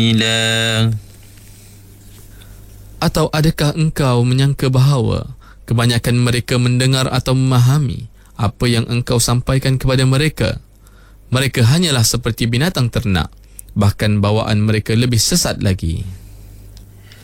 Atau adakah engkau menyangka bahawa kebanyakan mereka mendengar atau memahami apa yang engkau sampaikan kepada mereka? Mereka hanyalah seperti binatang ternak, bahkan bawaan mereka lebih sesat lagi.